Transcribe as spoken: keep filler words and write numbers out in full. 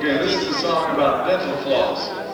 Okay, this is a song about dental floss.